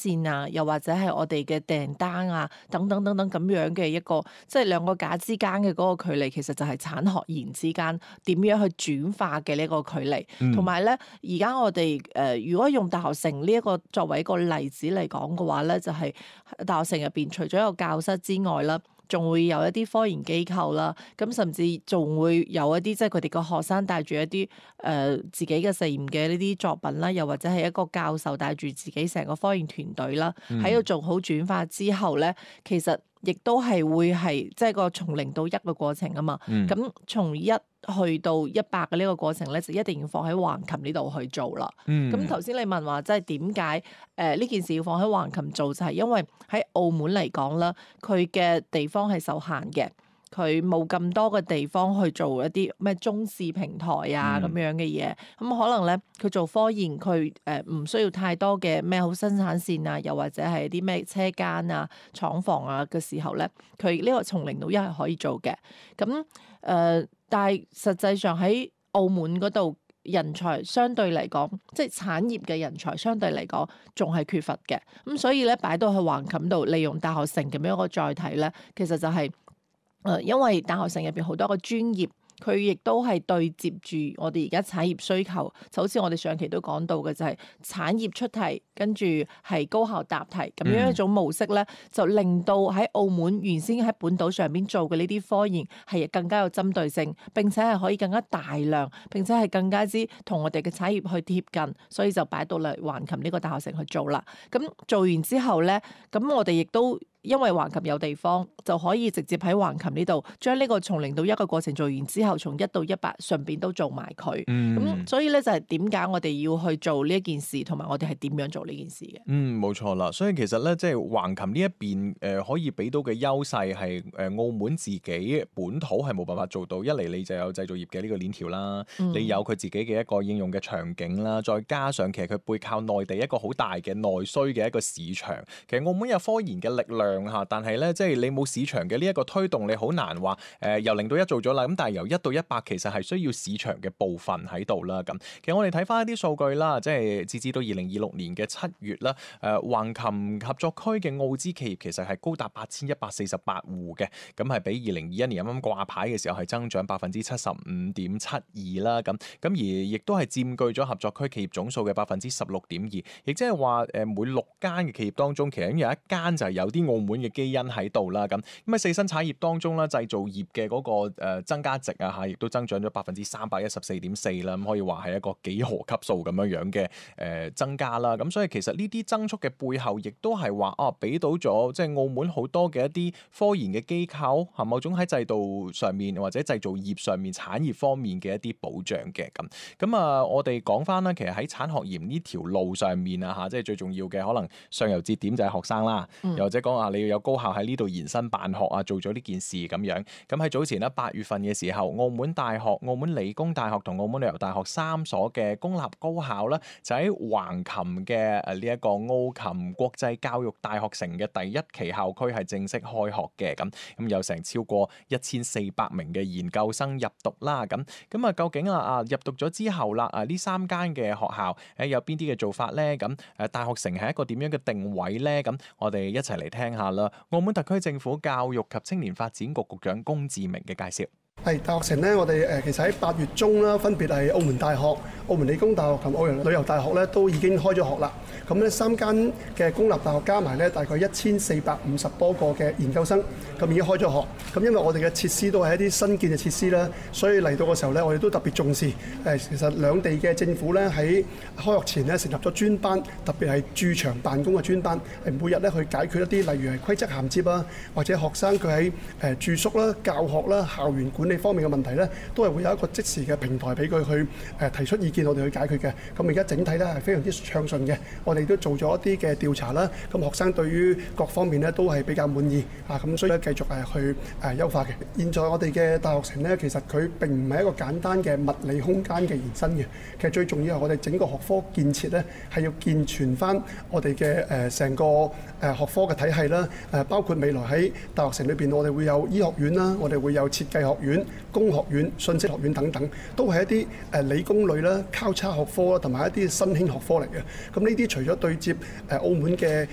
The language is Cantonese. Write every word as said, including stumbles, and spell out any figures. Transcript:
線啊，又或者係我哋嘅訂單啊，等等等等咁樣嘅一個，即係兩個架之間嘅嗰個距離，其實就係產學研之間點樣去轉化嘅呢個距離。同埋咧，而家我哋誒、呃，如果用大學城呢一個作為一個例子嚟講嘅話咧，就係、是、大學城入邊除咗有教室之外啦，仲會有一啲科研機構啦，咁甚至仲會有一啲即係佢哋個學生帶住一啲誒、呃、自己嘅實驗嘅呢啲作品啦，又或者係一個教授帶住自己成個科研團隊啦，喺度做好轉化之後咧，其實亦都係會係即係個從零到一嘅過程啊嘛。咁從一去到一百嘅呢個過程咧，就一定要放喺橫琴呢度去做啦。咁頭先你問話，即係點解誒呢件事要放喺橫琴做，就係、是、因為喺澳門嚟講啦，佢嘅地方係受限嘅，佢冇咁多嘅地方去做一啲咩中試平台啊咁、嗯、樣嘅嘢。咁、嗯、可能咧，佢做科研，佢誒唔需要太多嘅咩好生產線啊，又或者係啲咩車間啊、廠房啊嘅時候咧，佢呢個從零到一係可以做嘅。咁誒。呃但係實際上喺澳門嗰度人才相對嚟講，即係產業嘅人才相對嚟講仲係缺乏嘅。咁所以咧，擺到去橫琴度，利用大學城咁樣一個載體咧，其實就係、是、誒、呃，因為大學城入邊好多個專業。佢亦都係對接住我哋而家產業需求，就好似我哋上期都講到嘅，就係產業出題，跟住係高校答題咁樣一種模式咧，就令到喺澳門原先喺本島上邊做嘅呢啲科研係更加有針對性，並且係可以更加大量，並且係更加之同我哋嘅產業去貼近，所以就擺到嚟橫琴呢個大學城去做啦。咁做完之後咧，咁我哋亦都。因為橫琴有地方，就可以直接喺橫琴呢度將呢個從零到一個過程做完之後，從一到一百順便都做埋佢。咁、嗯、所以咧就係點解我哋要去做呢一件事，同埋我哋係點樣做呢件事嘅？嗯， 冇錯啦。所以其實咧，即係橫琴呢一邊誒、呃、可以俾到嘅優勢係誒澳門自己本土係冇辦法做到。一嚟你就有製造業嘅呢個鏈條啦，嗯、你有佢自己嘅一個應用嘅場景啦，再加上其實佢背靠內地一個好大嘅內需嘅一個市場。其實澳門有科研嘅力量。但係咧，即係你冇市場嘅呢一個推動，你好難話誒、呃、由零到一做咗啦。咁但係由一到一百，其實係需要市場嘅部分喺度啦。咁其實我哋睇翻一啲數據啦，即係截至到二零二六年嘅七月啦，誒、呃、橫琴合作區嘅澳資企業其實係高達八千一百四十八戶嘅，咁係比二零二一年啱啱掛牌嘅時候係增長百分之七十五點七二啦。咁咁而亦都係佔據咗合作區企業總數嘅百分之十六點二，亦即係話誒每六間嘅企業當中，其實有一間就係有啲澳門嘅基因喺度啦，咁咁喺四新產業當中啦，製造業嘅嗰個誒增加值啊嚇，亦都增長咗百分之三百一十四點四啦，咁可以話係一個幾何級數咁樣樣嘅誒增加啦。咁所以其實呢啲增速嘅背後，亦都係話哦，俾到咗即係澳門好多嘅一啲科研嘅機構，係某種喺制度上面或者製造業上面產業方面嘅一啲保障嘅咁。咁啊，我哋講翻啦，其實喺產學研呢條路上面啊嚇，即係最重要嘅可能上游節點就係學生啦，嗯、又或者講啊，你要有高校喺呢度延伸辦學啊，做咗呢件事咁樣。咁喺早前咧八月份嘅時候，澳門大學、澳門理工大學同澳門旅遊大學三所嘅公立高校咧，就喺橫琴嘅誒呢一個澳琴國際教育大學城嘅第一期校區係正式開學嘅。咁咁有成超過一千四百名嘅研究生入讀啦。咁咁啊，究竟啊啊入讀咗之後啦，啊呢三間嘅學校誒有邊啲嘅做法咧？咁誒大學城係一個點樣嘅定位咧？咁我哋一齊嚟聽下啦。澳門特區政府教育及青年發展局局長龔志明嘅介紹。 係大學城咧，我哋誒其實喺八月中啦，分別係澳門大學、澳門理工大學同澳門旅遊大學咧，都已經開咗學啦。咁咧三間嘅公立大學加埋咧，大概一千四百五十多個嘅研究生，咁已經開咗學。咁因為我哋嘅設施都係一啲新建嘅設施啦，所以嚟到嘅時候咧，我哋都特別重視。誒，其實兩地嘅政府咧喺開學前咧成立咗專班，特別係駐場辦公嘅專班，係每日咧去解決一啲例如係規則銜接啊，或者學生佢喺誒住宿啦、教學啦、校園管理方面嘅問題咧，都係會有一個即時嘅平台俾佢去誒提出意見，我哋去解決嘅。咁而家整體咧係非常之暢順嘅，我哋都做咗一啲嘅調查啦。咁學生對於各方面咧都係比較滿意啊，咁所以咧繼續誒去誒優化嘅。現在我哋嘅大學城咧，其實佢並唔係一個簡單嘅物理空間嘅延伸嘅。其實最重要係我哋整個學科建設咧係要健全翻我哋嘅誒成個誒學科嘅體系啦。誒包括未來喺大學城裏邊，我哋會有醫學院啦，我哋會有設計學院、工學院、信息學院等等，都係一啲誒理工類啦、交叉學科啦，同埋一啲新興學科嚟嘅。咁呢啲除咗對接誒澳門嘅